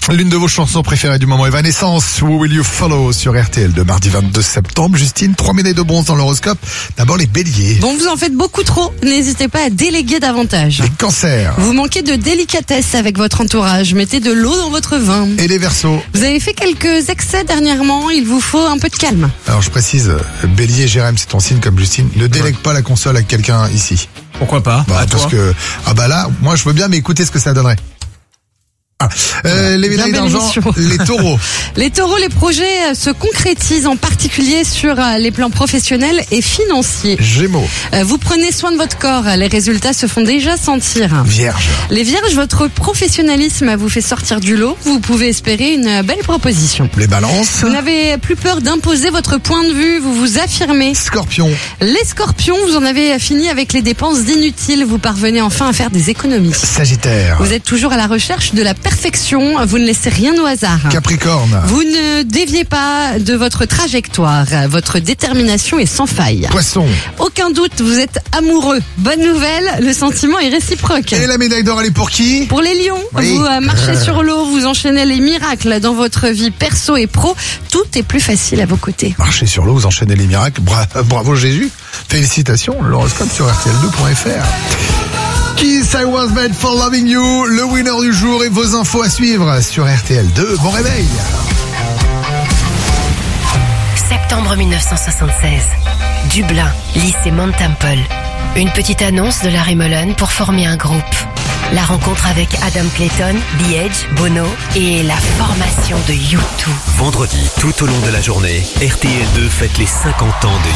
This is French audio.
L'une de vos chansons préférées du moment, Evanescence, Who Will You Follow sur RTL de mardi 22 septembre. Justine, 3 médailles de bronze dans l'horoscope. D'abord les béliers. Bon, vous en faites beaucoup trop. N'hésitez pas à déléguer davantage. Les cancers. Vous manquez de délicatesse avec votre entourage. Mettez de l'eau dans votre vin. Et les verseaux. Vous avez fait quelques excès dernièrement. Il vous faut un peu de calme. Alors je précise, bélier, Jérém, c'est ton signe comme Justine. Ne délègue pas la console à quelqu'un ici. Pourquoi pas? Parce que, là, moi je veux bien, mais écoutez ce que ça donnerait. Les médailles d'argent, les taureaux. Les taureaux, les projets se concrétisent en particulier sur les plans professionnels et financiers. Gémeaux. Vous prenez soin de votre corps, les résultats se font déjà sentir. Vierge. Les vierges, votre professionnalisme vous fait sortir du lot. Vous pouvez espérer une belle proposition. Les balances. Vous n'avez plus peur d'imposer votre point de vue, vous vous affirmez. Scorpion. Les scorpions, vous en avez fini avec les dépenses inutiles, vous parvenez enfin à faire des économies. Sagittaire. Vous êtes toujours à la recherche de la perfection, vous ne laissez rien au hasard. Capricorne. Vous ne déviez pas de votre trajectoire, votre détermination est sans faille. Poisson. Aucun doute, vous êtes amoureux. Bonne nouvelle, le sentiment est réciproque. Et la médaille d'or, elle est pour qui? Pour les lions, Oui. vous marchez sur l'eau, vous enchaînez les miracles dans votre vie perso et pro, tout est plus facile à vos côtés. Marchez sur l'eau, vous enchaînez les miracles. Bravo Jésus. Félicitations, l'horoscope sur RTL2.fr. Kiss, I Was Made for Loving You, le winner du jour et vos infos à suivre sur RTL2. Bon réveil. Septembre 1976. Dublin, lycée Mount Temple. Une petite annonce de Larry Mullen pour former un groupe. La rencontre avec Adam Clayton, The Edge, Bono et la formation de U2. Vendredi, tout au long de la journée, RTL2 fête les 50 ans de